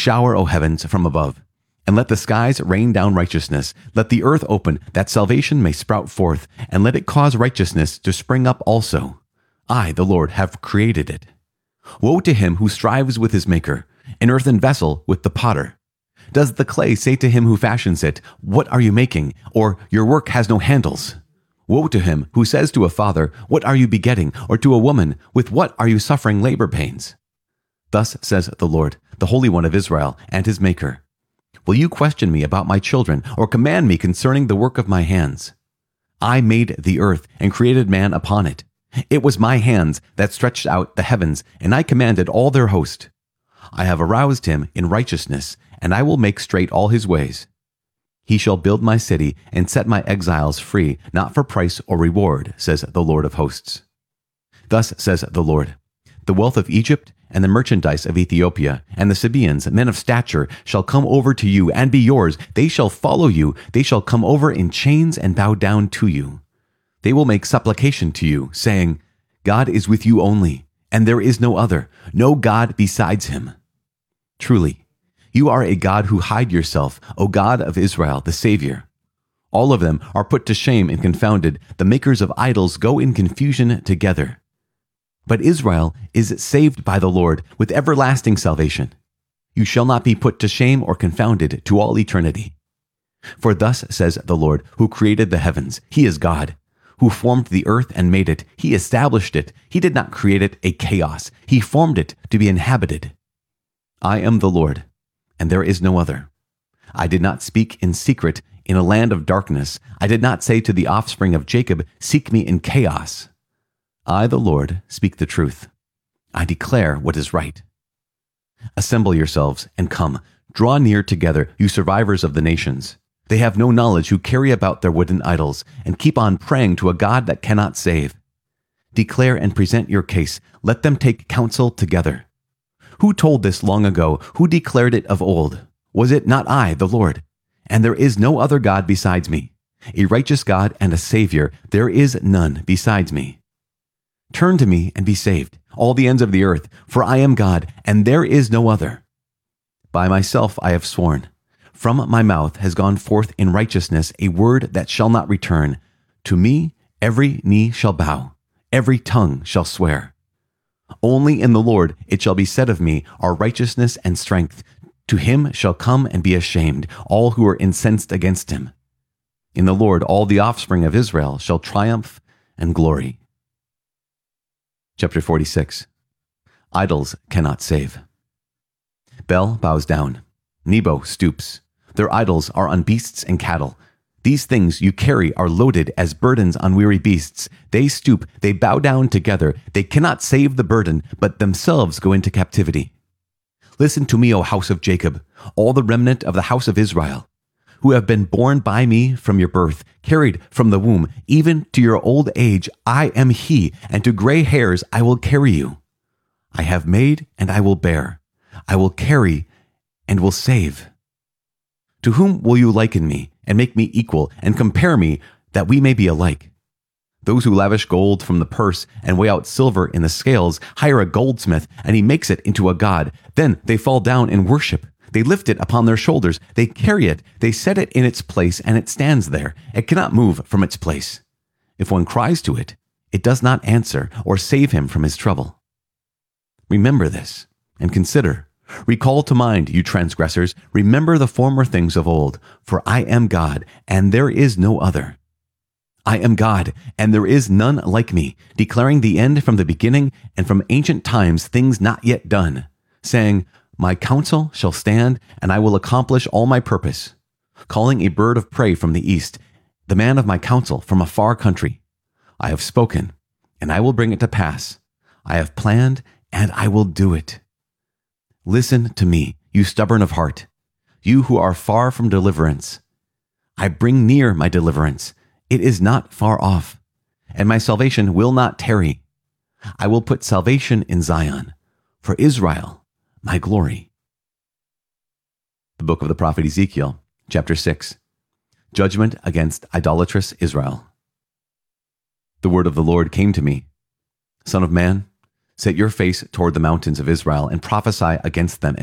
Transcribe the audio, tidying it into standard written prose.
shower, O heavens, from above, and let the skies rain down righteousness. Let the earth open, that salvation may sprout forth, and let it cause righteousness to spring up also. I, the Lord, have created it. Woe to him who strives with his maker, an earthen vessel with the potter. Does the clay say to him who fashions it, "What are you making?" Or, "Your work has no handles"? Woe to him who says to a father, "What are you begetting?" Or to a woman, "With what are you suffering labor pains?" Thus says the Lord, the Holy One of Israel, and his Maker. Will you question me about my children, or command me concerning the work of my hands? I made the earth and created man upon it. It was my hands that stretched out the heavens, and I commanded all their host. I have aroused him in righteousness, and I will make straight all his ways. He shall build my city and set my exiles free, not for price or reward, says the Lord of hosts. Thus says the Lord, the wealth of Egypt and the merchandise of Ethiopia, and the Sabaeans, men of stature, shall come over to you and be yours. They shall follow you. They shall come over in chains and bow down to you. They will make supplication to you, saying, God is with you only, and there is no other, no God besides him. Truly, you are a God who hide yourself, O God of Israel, the Savior. All of them are put to shame and confounded. The makers of idols go in confusion together. But Israel is saved by the Lord with everlasting salvation. You shall not be put to shame or confounded to all eternity. For thus says the Lord, who created the heavens, he is God, who formed the earth and made it. He established it. He did not create it a chaos. He formed it to be inhabited. I am the Lord, and there is no other. I did not speak in secret in a land of darkness. I did not say to the offspring of Jacob, seek me in chaos. I, the Lord, speak the truth. I declare what is right. Assemble yourselves and come. Draw near together, you survivors of the nations. They have no knowledge who carry about their wooden idols and keep on praying to a God that cannot save. Declare and present your case. Let them take counsel together. Who told this long ago? Who declared it of old? Was it not I, the Lord? And there is no other God besides me, a righteous God and a Savior. There is none besides me. Turn to me and be saved, all the ends of the earth, for I am God, and there is no other. By myself I have sworn. From my mouth has gone forth in righteousness a word that shall not return. To me every knee shall bow, every tongue shall swear. Only in the Lord it shall be said of me are righteousness and strength. To him shall come and be ashamed all who are incensed against him. In the Lord all the offspring of Israel shall triumph and glory. Chapter 46. Idols cannot save. Bel bows down. Nebo stoops. Their idols are on beasts and cattle. These things you carry are loaded as burdens on weary beasts. They stoop, they bow down together. They cannot save the burden, but themselves go into captivity. Listen to me, O house of Jacob, all the remnant of the house of Israel, who have been born by me from your birth, carried from the womb, even to your old age. I am he, and to gray hairs I will carry you. I have made, and I will bear. I will carry, and will save. To whom will you liken me, and make me equal, and compare me, that we may be alike? Those who lavish gold from the purse and weigh out silver in the scales hire a goldsmith, and he makes it into a god. Then they fall down and worship. They lift it upon their shoulders. They carry it. They set it in its place, and it stands there. It cannot move from its place. If one cries to it, it does not answer or save him from his trouble. Remember this and consider. Recall to mind, you transgressors. Remember the former things of old. For I am God, and there is no other. I am God, and there is none like me, declaring the end from the beginning, and from ancient times things not yet done, saying, my counsel shall stand, and I will accomplish all my purpose, calling a bird of prey from the east, the man of my counsel from a far country. I have spoken, and I will bring it to pass. I have planned, and I will do it. Listen to me, you stubborn of heart, you who are far from deliverance. I bring near my deliverance. It is not far off, and my salvation will not tarry. I will put salvation in Zion, for Israel, my glory. The book of the prophet Ezekiel, chapter 6. Judgment against idolatrous Israel. The word of the Lord came to me. Son of man, set your face toward the mountains of Israel and prophesy against them